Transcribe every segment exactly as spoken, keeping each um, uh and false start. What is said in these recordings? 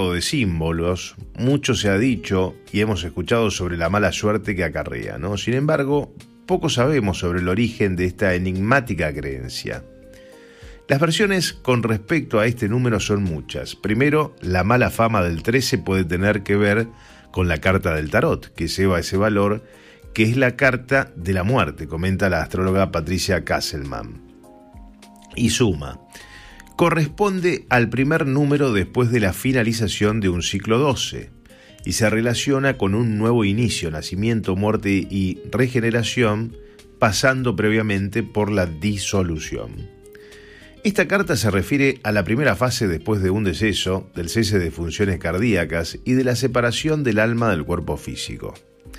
cargado de símbolos, mucho se ha dicho y hemos escuchado sobre la mala suerte que acarrea, ¿no? Sin embargo, poco sabemos sobre el origen de esta enigmática creencia. Las versiones con respecto a este número son muchas. Primero, la mala fama del trece puede tener que ver con la carta del tarot, que lleva ese valor, que es la carta de la muerte, comenta la astróloga Patricia Casselman. Y suma: corresponde al primer número después de la finalización de un ciclo doce y se relaciona con un nuevo inicio, nacimiento, muerte y regeneración, pasando previamente por la disolución. Esta carta se refiere a la primera fase después de un deceso, del cese de funciones cardíacas y de la separación del alma del cuerpo físico.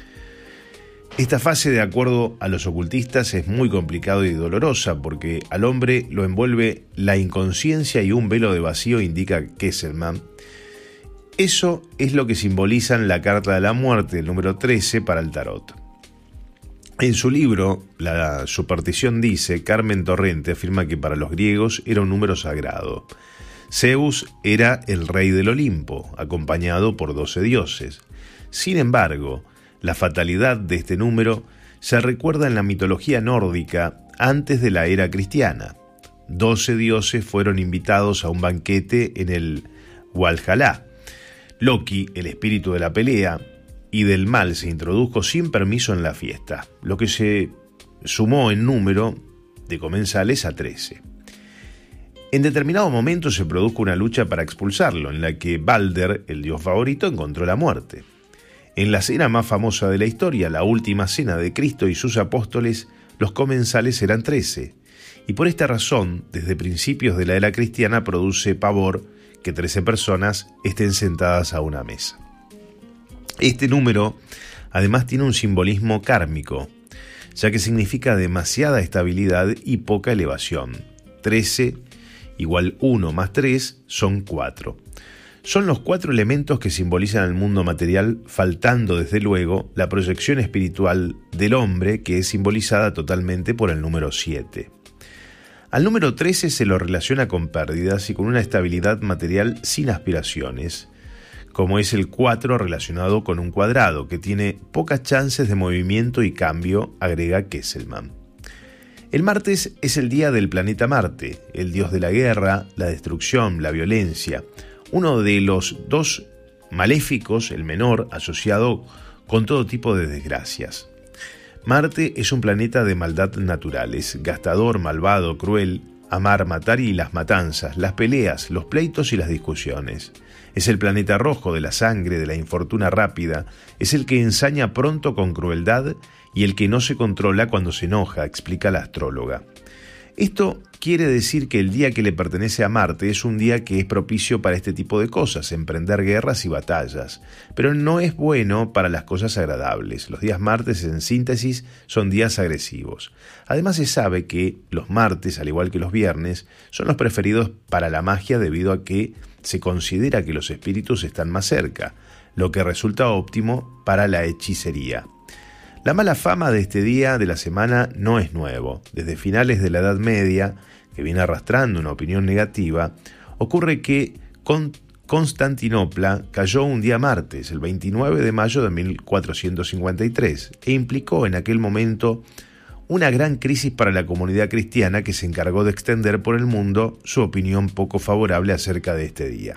Esta fase, de acuerdo a los ocultistas, es muy complicada y dolorosa porque al hombre lo envuelve la inconsciencia y un velo de vacío, indica Kesselman. Eso es lo que simbolizan la carta de la muerte, el número trece, para el tarot. En su libro, La superstición dice, Carmen Torrente afirma que para los griegos era un número sagrado. Zeus era el rey del Olimpo, acompañado por doce dioses. Sin embargo, la fatalidad de este número se recuerda en la mitología nórdica antes de la era cristiana. Doce dioses fueron invitados a un banquete en el Valhalla. Loki, el espíritu de la pelea y del mal, se introdujo sin permiso en la fiesta, lo que se sumó en número de comensales a trece. En determinado momento se produjo una lucha para expulsarlo, en la que Balder, el dios favorito, encontró la muerte. En la cena más famosa de la historia, la última cena de Cristo y sus apóstoles, los comensales eran trece, y por esta razón, desde principios de la era cristiana, produce pavor que trece personas estén sentadas a una mesa. Este número, además, tiene un simbolismo kármico, ya que significa demasiada estabilidad y poca elevación. trece igual uno más tres son cuatro. Son los cuatro elementos que simbolizan el mundo material, faltando desde luego la proyección espiritual del hombre, que es simbolizada totalmente por el número siete. Al número trece se lo relaciona con pérdidas y con una estabilidad material sin aspiraciones, como es el cuatro relacionado con un cuadrado, que tiene pocas chances de movimiento y cambio, agrega Kesselman. El martes es el día del planeta Marte, el dios de la guerra, la destrucción, la violencia, uno de los dos maléficos, el menor, asociado con todo tipo de desgracias. Marte es un planeta de maldad naturales, gastador, malvado, cruel, amar, matar y las matanzas, las peleas, los pleitos y las discusiones. Es el planeta rojo de la sangre, de la infortuna rápida, es el que ensaña pronto con crueldad y el que no se controla cuando se enoja, explica la astróloga. Esto quiere decir que el día que le pertenece a Marte es un día que es propicio para este tipo de cosas, emprender guerras y batallas, pero no es bueno para las cosas agradables. Los días martes, en síntesis, son días agresivos. Además, se sabe que los martes, al igual que los viernes, son los preferidos para la magia debido a que se considera que los espíritus están más cerca, lo que resulta óptimo para la hechicería. La mala fama de este día de la semana no es nuevo. Desde finales de la Edad Media, que viene arrastrando una opinión negativa, ocurre que con Constantinopla cayó un día martes, el veintinueve de mayo de mil cuatrocientos cincuenta y tres, e implicó en aquel momento una gran crisis para la comunidad cristiana, que se encargó de extender por el mundo su opinión poco favorable acerca de este día.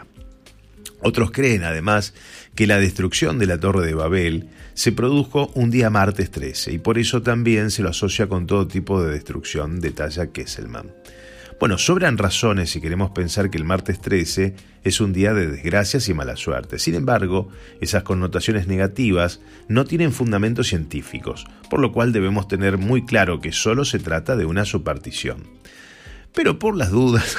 Otros creen, además, que la destrucción de la Torre de Babel se produjo un día martes trece, y por eso también se lo asocia con todo tipo de destrucción, detalla Kesselman. Bueno, sobran razones si queremos pensar que el martes trece es un día de desgracias y mala suerte. Sin embargo, esas connotaciones negativas no tienen fundamentos científicos, por lo cual debemos tener muy claro que solo se trata de una superstición. Pero por las dudas,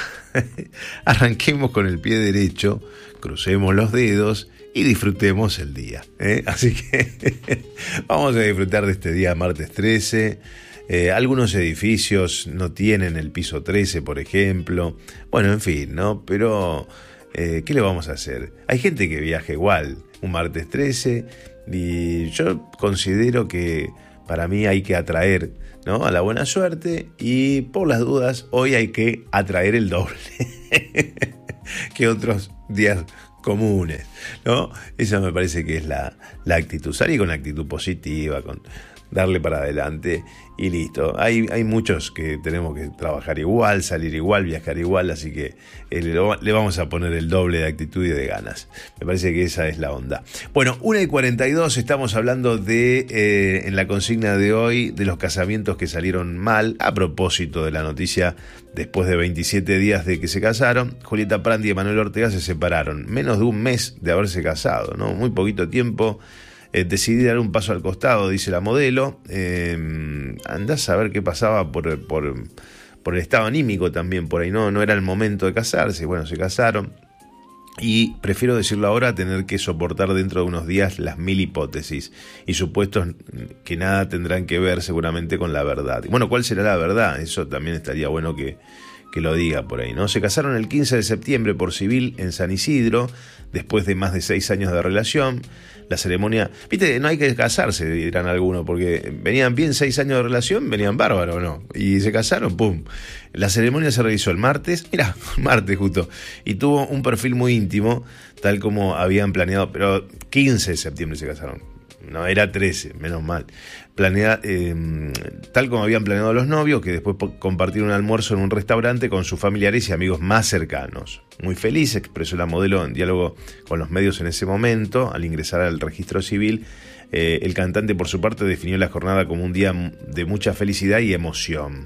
arranquemos con el pie derecho, crucemos los dedos y disfrutemos el día, ¿eh? Así que vamos a disfrutar de este día martes trece. Eh, algunos edificios no tienen el piso trece, por ejemplo. Bueno, en fin, ¿no? Pero, eh, ¿qué le vamos a hacer? Hay gente que viaja igual un martes trece y yo considero que para mí hay que atraer, ¿no?, a la buena suerte, y por las dudas hoy hay que atraer el doble que otros días comunes, ¿no? Esa me parece que es la, la actitud. Salir con actitud positiva, con darle para adelante y listo. Hay, hay muchos que tenemos que trabajar igual, salir igual, viajar igual, así que eh, le, le vamos a poner el doble de actitud y de ganas. Me parece que esa es la onda. Bueno, una y cuarenta y dos, estamos hablando de, eh, en la consigna de hoy, de los casamientos que salieron mal, a propósito de la noticia, después de veintisiete días de que se casaron, Julieta Prandi y Emanuel Ortega se separaron, menos de un mes de haberse casado, ¿no? Muy poquito tiempo. Eh, decidí dar un paso al costado, dice la modelo. Eh, andás a ver qué pasaba por, por, por el estado anímico también, por ahí no, no era el momento de casarse. Bueno, se casaron. Y prefiero decirlo ahora, tener que soportar dentro de unos días las mil hipótesis y supuestos que nada tendrán que ver seguramente con la verdad. Bueno, ¿cuál será la verdad? Eso también estaría bueno que, que lo diga por ahí, ¿no? Se casaron el quince de septiembre por civil en San Isidro, después de más de seis años de relación. La ceremonia, viste, no hay que casarse, dirán algunos, porque venían bien seis años de relación, venían bárbaros, ¿no? Y se casaron, pum. La ceremonia se realizó el martes, mira, martes justo, y tuvo un perfil muy íntimo, tal como habían planeado, pero quince de septiembre se casaron. No, era trece, menos mal. Planea, eh, tal como habían planeado los novios, que después compartieron un almuerzo en un restaurante con sus familiares y amigos más cercanos. Muy feliz, expresó la modelo en diálogo con los medios en ese momento. Al ingresar al registro civil, eh, el cantante, por su parte, definió la jornada como un día de mucha felicidad y emoción.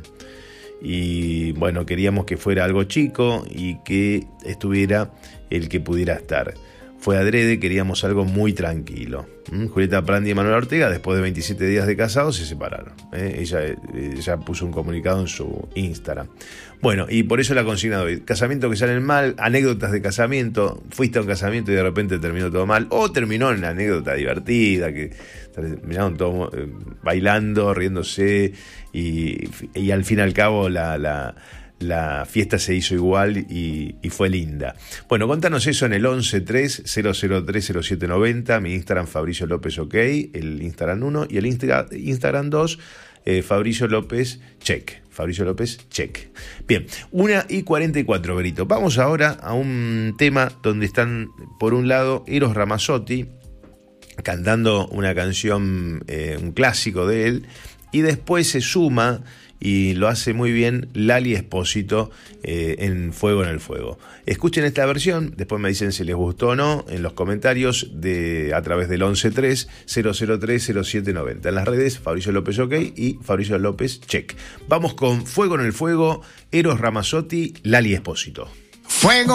Y bueno, queríamos que fuera algo chico y que estuviera el que pudiera estar. Fue adrede, queríamos algo muy tranquilo. ¿Mm? Julieta Prandi y Manuel Ortega, después de veintisiete días de casados, se separaron. ¿eh? Ella, ella puso un comunicado en su Instagram. Bueno, y por eso la consigna de hoy. Casamientos que salen mal, anécdotas de casamiento. Fuiste a un casamiento y de repente terminó todo mal. O terminó en una anécdota divertida, que terminaron todos eh, bailando, riéndose. Y, y al fin y al cabo la... la La fiesta se hizo igual y, y fue linda. Bueno, contanos eso en el once tres cero cero tres cero siete noventa, mi Instagram Fabricio López OK, el Instagram uno y el Insta, Instagram dos, eh, Fabricio López Check. Fabricio López Check. Bien, una y cuarenta y cuatro, Berito. Vamos ahora a un tema donde están, por un lado, Eros Ramazzotti cantando una canción, eh, un clásico de él, y después se suma, y lo hace muy bien, Lali Espósito eh, en Fuego en el Fuego. Escuchen esta versión, después me dicen si les gustó o no en los comentarios de, a través del once tres cero cero tres cero siete noventa. En las redes, Fabricio López OK y Fabricio López Check. Vamos con Fuego en el Fuego, Eros Ramazzotti, Lali Espósito. Fuego.